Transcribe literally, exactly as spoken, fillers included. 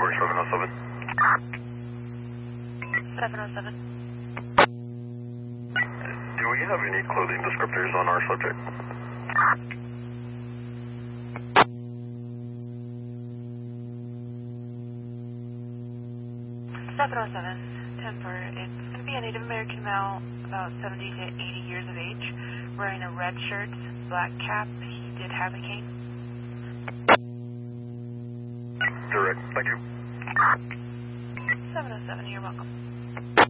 Or seven oh seven. seven oh seven. Do we have any clothing descriptors on our subject? seven oh seven, ten four. It's going to be a Native American male, about seventy to eighty years of age, wearing a red shirt, black cap. He did have a cane. Direct. Thank you. seven oh seven, you're welcome.